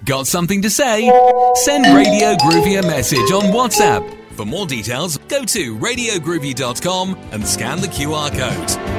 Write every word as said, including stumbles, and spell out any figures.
Got something to say? Send Radio Groovy a message on WhatsApp. For more details, go to radio groovy dot com and scan the Q R code.